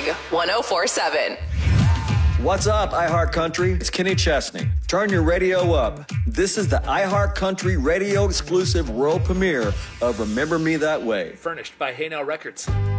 Big 104.7. What's up, iHeart Country? It's Kenny Chesney. Turn your radio up. This is the iHeart Country radio exclusive world premiere of Remember Me That Way. Furnished by Hey Now Records.